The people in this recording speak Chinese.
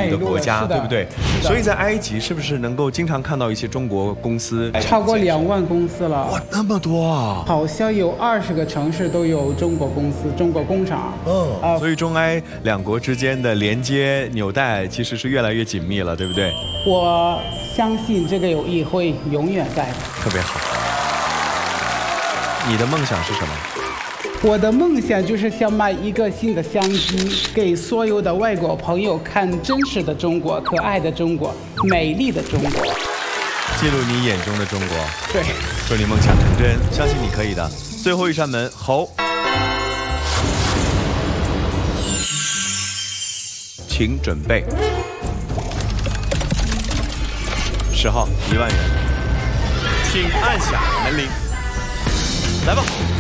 一个国家，对不对？所以在埃及是不是能够经常看到一些中国公司？ 超过2万公司了。 哇，那么多啊！ 好像有20个城市都有中国公司、中国工厂。 所以中埃两国之间的连接纽带其实是越来越紧密了，对不对？ 我相信这个友谊会永远在的。 特别好。你的梦想是什么？ 我的梦想就是想买一个新的相机，给所有的外国朋友看真实的中国、可爱的中国、美丽的中国， 记录你眼中的中国。 对， 祝你梦想成真，相信你可以的。最后一扇门，侯，请准备。10号1万元，请按下门铃，来吧。